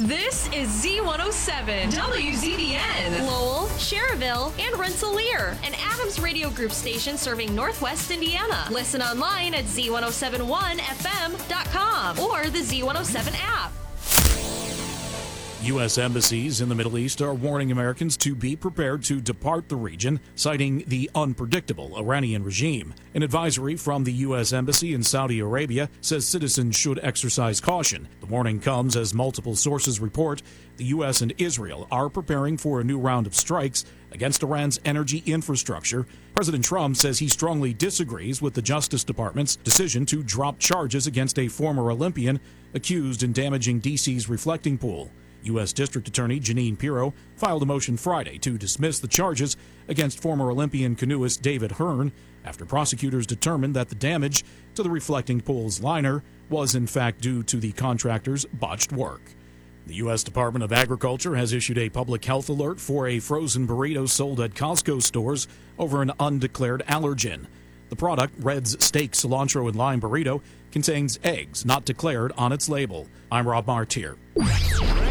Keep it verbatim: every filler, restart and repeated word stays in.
This is Z one oh seven, W Z B N. Lowell, Cherville, and Rensselaer, an Adams Radio Group station serving Northwest Indiana. Listen online at Z one oh seven one F M dot com or the Z one oh seven app. U S embassies in the Middle East are warning Americans to be prepared to depart the region, citing the unpredictable Iranian regime. An advisory from the U S Embassy in Saudi Arabia says citizens should exercise caution. The warning comes as multiple sources report the U S and Israel are preparing for a new round of strikes against Iran's energy infrastructure. President Trump says he strongly disagrees with the Justice Department's decision to drop charges against a former Olympian accused in damaging D C's reflecting pool. U S. District Attorney Jeanine Pirro filed a motion Friday to dismiss the charges against former Olympian canoeist David Hearn after prosecutors determined that the damage to the reflecting pool's liner was in fact due to the contractor's botched work. The U S. Department of Agriculture has issued a public health alert for a frozen burrito sold at Costco stores over an undeclared allergen. The product, Red's Steak Cilantro and Lime Burrito, contains eggs not declared on its label. I'm Rob Martier.